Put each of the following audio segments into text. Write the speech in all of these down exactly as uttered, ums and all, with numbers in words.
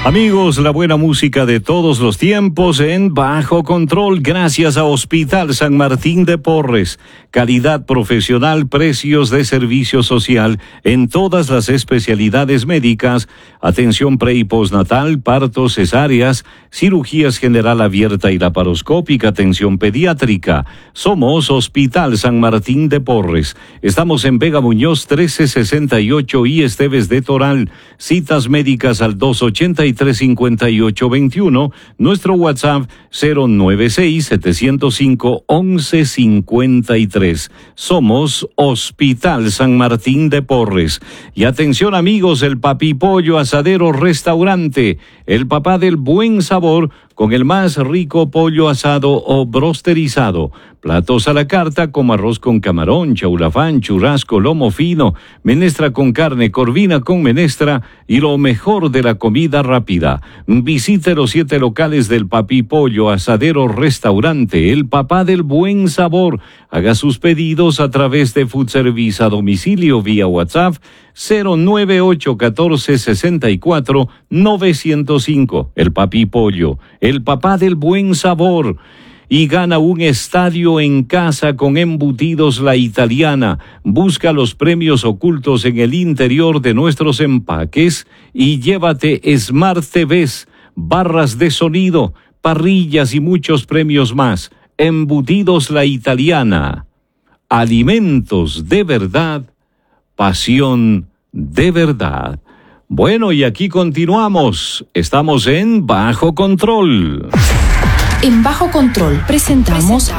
Amigos, la buena música de todos los tiempos en Bajo Control, gracias a Hospital San Martín de Porres. Calidad profesional, precios de servicio social en todas las especialidades médicas, atención pre y postnatal, partos, cesáreas, cirugías general abierta y laparoscópica, atención pediátrica. Somos Hospital San Martín de Porres. Estamos en Vega Muñoz trece sesenta y ocho y Esteves de Toral. Citas médicas al dos ochenta y tres cincuenta y ocho veintiuno, nuestro WhatsApp cero nueve seis siete cero cinco once cincuenta y tres. Somos Hospital San Martín de Porres. Y atención amigos, el Papi Pollo Asadero Restaurante, el papá del buen sabor, con el más rico pollo asado o brosterizado. Platos a la carta como arroz con camarón, chaulafán, churrasco, lomo fino, menestra con carne, corvina con menestra y lo mejor de la comida rápida. Visite los siete locales del Papi Pollo Asadero Restaurante, el papá del buen sabor. Haga sus pedidos a través de Food Service a domicilio vía WhatsApp cero nueve ocho uno cuatro seis cuatro nueve cero cinco. El Papi Pollo, el papá del buen sabor. Y gana un estadio en casa con Embutidos La Italiana. Busca los premios ocultos en el interior de nuestros empaques y llévate Smart T Vs, barras de sonido, parrillas y muchos premios más. Embutidos La Italiana. Alimentos de verdad, pasión de verdad. Bueno, y aquí continuamos. Estamos en Bajo Control. En Bajo Control presentamos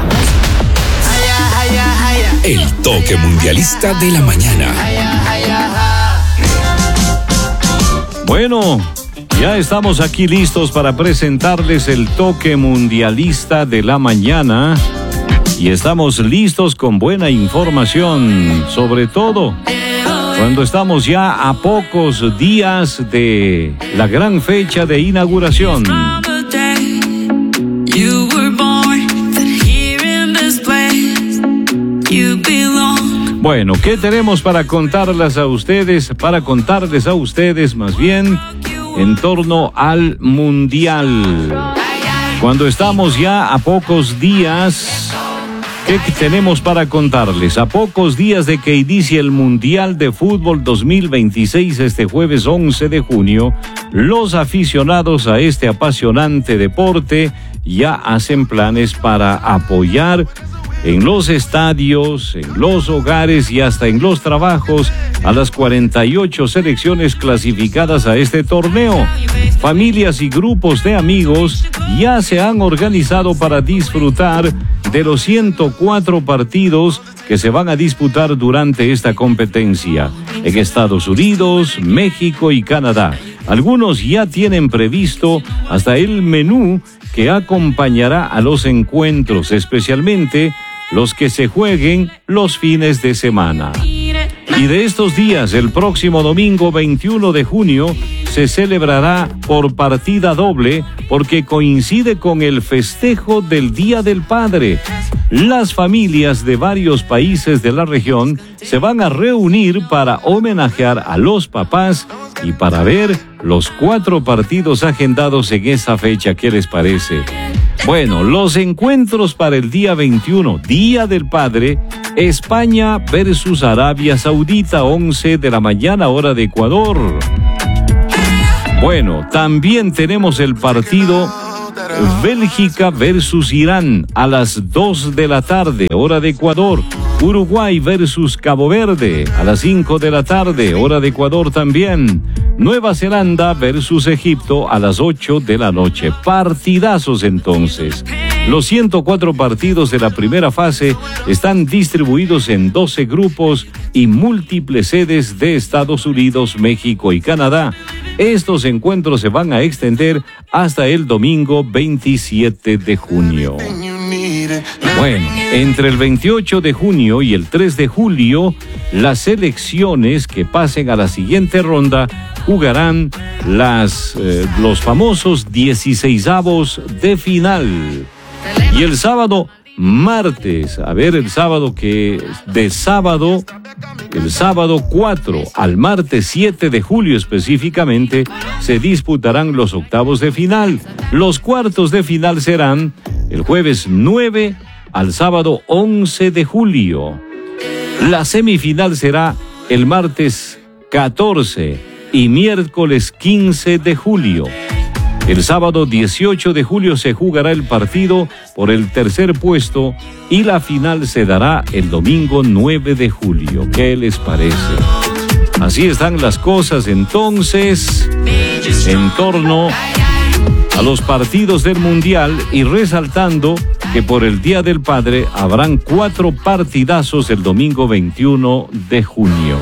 el toque mundialista de la mañana. Bueno, ya estamos aquí listos para presentarles el toque mundialista de la mañana. Y estamos listos con buena información, sobre todo cuando estamos ya a pocos días de la gran fecha de inauguración. You were born here in this place. You belong. Bueno, ¿qué tenemos para contarles a ustedes? Para contarles a ustedes más bien en torno al Mundial. Cuando estamos ya a pocos días, ¿qué tenemos para contarles? A pocos días de que inicie el Mundial de Fútbol dos mil veintiséis este jueves once de junio, los aficionados a este apasionante deporte ya hacen planes para apoyar en los estadios, en los hogares y hasta en los trabajos a las cuarenta y ocho selecciones clasificadas a este torneo. Familias y grupos de amigos ya se han organizado para disfrutar de los ciento cuatro partidos que se van a disputar durante esta competencia en Estados Unidos, México y Canadá. Algunos ya tienen previsto hasta el menú que acompañará a los encuentros, especialmente los que se jueguen los fines de semana. Y de estos días, el próximo domingo veintiuno de junio, se celebrará por partida doble porque coincide con el festejo del Día del Padre. Las familias de varios países de la región se van a reunir para homenajear a los papás y para ver los cuatro partidos agendados en esa fecha. ¿Qué les parece? Bueno, los encuentros para el día veintiuno, Día del Padre, España versus Arabia Saudita, once de la mañana, hora de Ecuador. Bueno, también tenemos el partido Bélgica versus Irán a las dos de la tarde, hora de Ecuador. Uruguay versus Cabo Verde a las cinco de la tarde, hora de Ecuador también. Nueva Zelanda versus Egipto a las ocho de la noche. Partidazos entonces. Los ciento cuatro partidos de la primera fase están distribuidos en doce grupos y múltiples sedes de Estados Unidos, México y Canadá. Estos encuentros se van a extender hasta el domingo veintisiete de junio. Bueno, entre el veintiocho de junio y el tres de julio, las selecciones que pasen a la siguiente ronda jugarán las, eh, los famosos dieciseisavos de final. Y el sábado martes. A ver, el sábado que de sábado, el sábado cuatro al martes siete de julio específicamente, se disputarán los octavos de final. Los cuartos de final serán el jueves nueve al sábado once de julio. La semifinal será el martes catorce y miércoles quince de julio. El sábado dieciocho de julio se jugará el partido por el tercer puesto y la final se dará el domingo nueve de julio. ¿Qué les parece? Así están las cosas entonces en torno a los partidos del Mundial, y resaltando que por el Día del Padre habrán cuatro partidazos el domingo veintiuno de junio.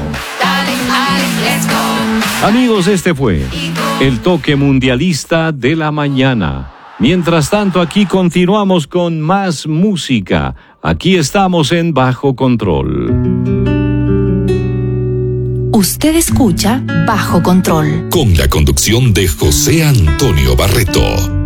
Amigos, este fue el toque mundialista de la mañana. Mientras tanto, aquí continuamos con más música. Aquí estamos en Bajo Control. Usted escucha Bajo Control. Con la conducción de José Antonio Barreto.